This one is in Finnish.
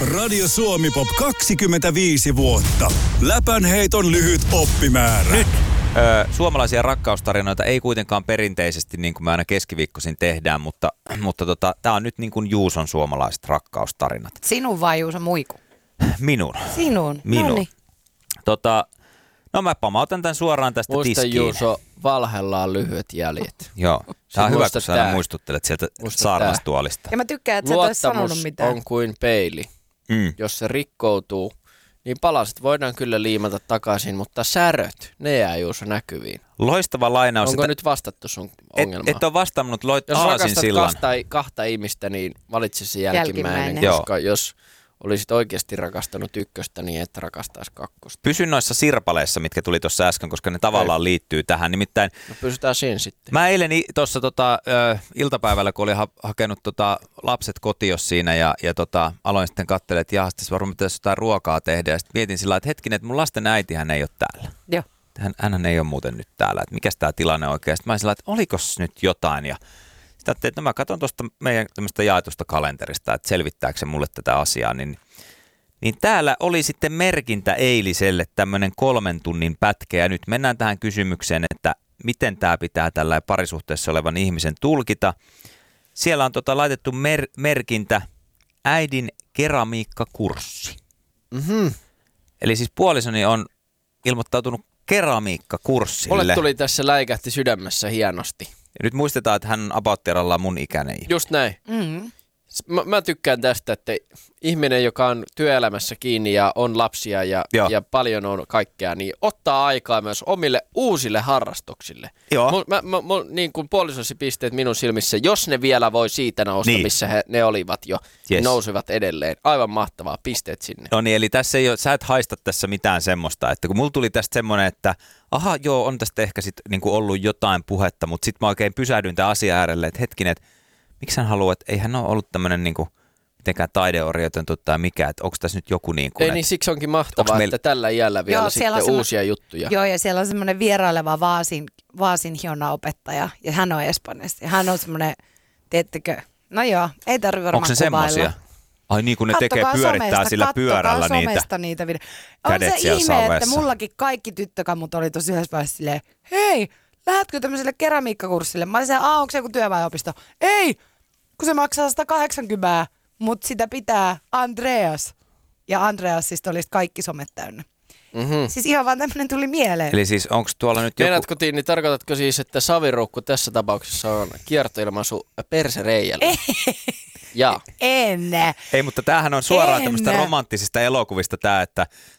Radio Suomi Pop 25 vuotta. Läpänheiton lyhyt oppimäärä. Nyt suomalaisia rakkaustarinoita ei kuitenkaan perinteisesti, niin kuin me aina keskiviikkoisin tehdään, mutta tämä on nyt niin kuin Juuson suomalaiset rakkaustarinat. Sinun vai Juuso muiku? Minun. Sinun. Minun. No mä pamautan tämän suoraan tästä muista tiskiin. Juuso, valhellaan lyhyet jäljet. Joo. Tämä on hyvä, kun sä aina tää. muistuttelet sieltä saarnastuolista. Ja mä tykkään, että sä et ole sanonut Luottamus mitään. on kuin peili. Jos se rikkoutuu, niin palaset voidaan kyllä liimata takaisin, mutta säröt, ne jää Juuso näkyviin. Loistava lainaus. Onko nyt vastattu sun ongelmaan? Et ole vastannut Jos aasinsillan. rakastat kahta ihmistä, niin valitse se jälkimmäinen. Koska jos olisit oikeasti rakastanut ykköstä, niin et rakastaisi kakkosta. Pysy noissa sirpaleissa, mitkä tuli tuossa äsken, koska ne tavallaan liittyy tähän. Nimittäin No pysytään siinä sitten. mä eilen tuossa iltapäivällä, kun olin hakenut lapset kotios siinä ja aloin sitten katselemaan, että jahas, tässä varmaan pitäisi jotain ruokaa tehdä. Ja sitten mietin sillä lailla, että hetkinen, että mun lasten äitihän ei ole täällä. Joo. Hänhän ei ole muuten nyt täällä, että mikäs tämä tilanne oikein. Sitten mä sillä lailla, että olikos nyt jotain ja sitten ajattelin, että mä katson tuosta meidän tämmöistä jaetusta kalenterista, että selvittääkö se mulle tätä asiaa, niin täällä oli sitten merkintä eiliselle tämmöinen 3 tunnin pätkä ja nyt mennään tähän kysymykseen, että miten tämä pitää tällä parisuhteessa olevan ihmisen tulkita. Siellä on laitettu merkintä äidin keramiikkakurssi. Mm-hmm. Eli siis puolisoni on ilmoittautunut keramiikkakurssille. Mulle tuli tässä läikähti sydämessä hienosti. Ja nyt muistetaan, että hän on about mun ikäinen. Just näin. Mm-hmm. Mä tykkään tästä, että ihminen, joka on työelämässä kiinni ja on lapsia ja paljon on kaikkea, niin ottaa aikaa myös omille uusille harrastuksille. Joo. Niin kuin puolisosi pisteet minun silmissä, jos ne vielä voi siitä nousta, niin missä ne olivat jo, nousivat edelleen. Aivan mahtavaa, pisteet sinne. No niin, eli tässä ei ole, sä et haista tässä mitään semmoista, että kun mulla tuli tästä semmoinen, että aha joo, on tästä ehkä sit niinku ollut jotain puhetta, mutta sitten mä oikein pysähdyin tämän asian äärelle, että hetkinen, että miksi hän haluaa, että eihän ole ollut tämmöinen niinku mitenkään taideorientoitunut tai mikä, että onko tässä nyt joku niin kuin... Ei niin, siksi onkin mahtavaa, että tällä iällä vielä sitten uusia juttuja. Joo, ja siellä on semmoinen vieraileva vaasin hionaopettaja, ja hän on Espanjasta, ja hän on semmoinen, teettekö, no joo, ei tarvitse varmaan onko se semmoisia? Ai niin, kun ne pyörittää sillä pyörällä niitä. On se ihme, savessa. että mullakin kaikki tyttökamut oli tosi yhdessä vaiheessa silleen, hei, lähdetkö tämmöiselle keramiikkakurssille? Mä olisin, onko se joku työväenopisto? Ei, kun se maksaa 180, mutta sitä pitää Andreas. Ja Andreasista olisi kaikki somet täynnä. Mm-hmm. Siis ihan vaan tämmöinen tuli mieleen. Eli siis onko tuolla nyt joku... Meinaatko Tiini, tarkoitatko siis, että saviruukku tässä tapauksessa on kiertoilmaisu persereijällä? Ja. En. Ei, mutta tämähän on suoraan tämmöistä romanttisista elokuvista tämä, että